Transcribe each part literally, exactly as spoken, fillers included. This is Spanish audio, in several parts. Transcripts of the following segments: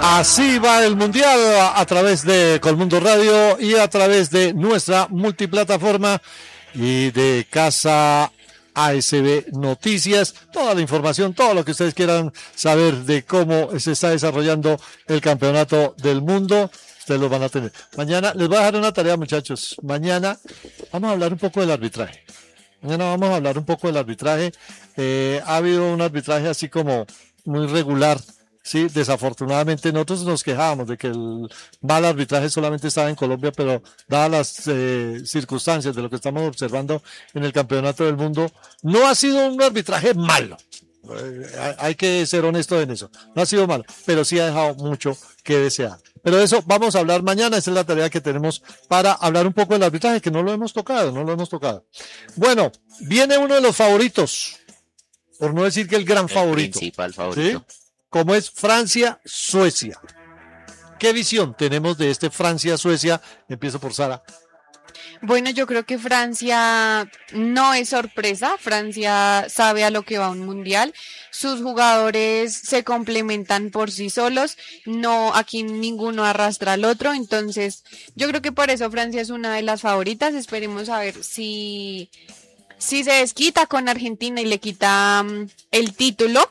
Así va el Mundial a, a través de Colmundo Radio y a través de nuestra multiplataforma y de Casa A S B Noticias. Toda la información, todo lo que ustedes quieran saber de cómo se está desarrollando el campeonato del mundo, ustedes lo van a tener. Mañana les voy a dejar una tarea, muchachos. Mañana vamos a hablar un poco del arbitraje. Mañana vamos a hablar un poco del arbitraje. Eh, ha habido un arbitraje así como muy regular. Sí, desafortunadamente nosotros nos quejábamos de que el mal arbitraje solamente estaba en Colombia, pero dadas las eh, circunstancias de lo que estamos observando en el Campeonato del Mundo, no ha sido un arbitraje malo. Eh, hay que ser honesto en eso. No ha sido malo, pero sí ha dejado mucho que desear. Pero de eso vamos a hablar mañana. Esa es la tarea que tenemos para hablar un poco del arbitraje, que no lo hemos tocado, no lo hemos tocado. Bueno, viene uno de los favoritos, por no decir que el gran el favorito. Principal favorito. ¿Sí? Como es Francia-Suecia. ¿Qué visión tenemos de este Francia-Suecia? Empiezo por Sara. Bueno, yo creo que Francia no es sorpresa. Francia sabe a lo que va un mundial. Sus jugadores se complementan por sí solos. No, aquí ninguno arrastra al otro. Entonces, yo creo que por eso Francia es una de las favoritas. Esperemos a ver si, si se desquita con Argentina y le quita um, el título.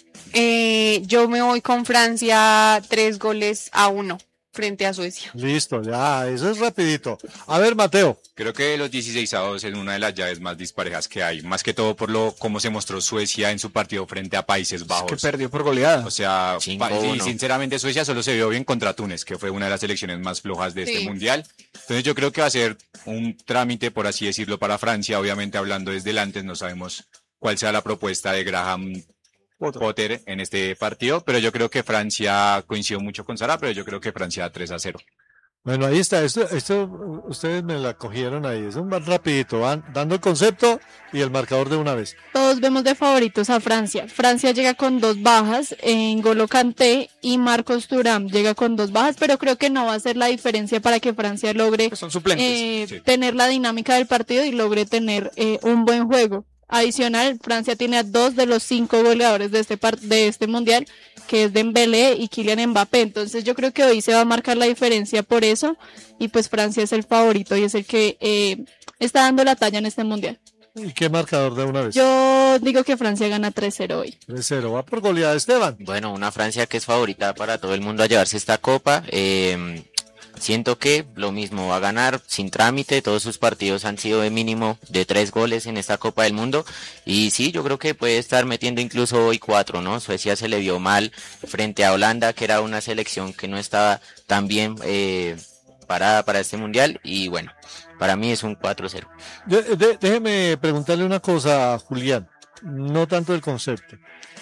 Eh, yo me voy con Francia tres goles a uno frente a Suecia. Listo, ya, eso es rapidito. A ver, Mateo. Creo que los dieciseisavos es una de las llaves más disparejas que hay, más que todo por lo cómo se mostró Suecia en su partido frente a Países Bajos. Es que perdió por goleada. O sea, cinco pa- uno. y sinceramente Suecia solo se vio bien contra Túnez, que fue una de las selecciones más flojas de Sí. este mundial. Entonces yo creo que va a ser un trámite, por así decirlo, para Francia. Obviamente hablando desde el antes, no sabemos cuál sea la propuesta de Graham Potter en este partido, pero yo creo que Francia, coincidió mucho con Sara, pero yo creo que Francia tres a cero. Bueno, ahí está. Esto, esto ustedes me la cogieron ahí. Es un más rapidito. Van dando el concepto y el marcador de una vez. Todos vemos de favoritos a Francia. Francia llega con dos bajas, en N'Golo Kanté y Marcos Thuram llega con dos bajas, pero creo que no va a ser la diferencia para que Francia logre Son suplentes. eh, sí. tener la dinámica del partido y logre tener eh, un buen juego. Adicional, Francia tiene a dos de los cinco goleadores de este par- de este mundial, que es Dembélé y Kylian Mbappé. Entonces yo creo que hoy se va a marcar la diferencia por eso, y pues Francia es el favorito y es el que eh, está dando la talla en este mundial. ¿Y qué marcador de una vez? Yo digo que Francia gana tres cero hoy. tres cero. Va por goleada, Esteban. Bueno, una Francia que es favorita para todo el mundo a llevarse esta copa. Eh, siento que lo mismo va a ganar sin trámite. Todos sus partidos han sido de mínimo de tres goles en esta Copa del Mundo. Y sí, yo creo que puede estar metiendo incluso hoy cuatro, ¿no? Suecia se le vio mal frente a Holanda, que era una selección que no estaba tan bien eh, parada para este mundial. Y bueno, para mí es un cuatro cero. De- de- déjeme preguntarle una cosa a Julián. No tanto el concepto.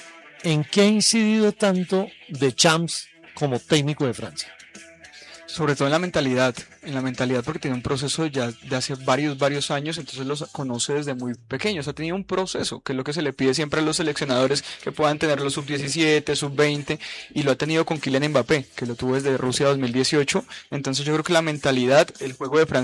¿En qué ha incidido tanto de Champs como técnico de Francia? Sobre todo en la mentalidad, en la mentalidad porque tiene un proceso ya de hace varios, varios años, entonces los conoce desde muy pequeños, ha tenido un proceso, que es lo que se le pide siempre a los seleccionadores, que puedan tener los sub diecisiete, sub veinte, y lo ha tenido con Kylian Mbappé, que lo tuvo desde Rusia dos mil dieciocho, entonces yo creo que la mentalidad, el juego de Francia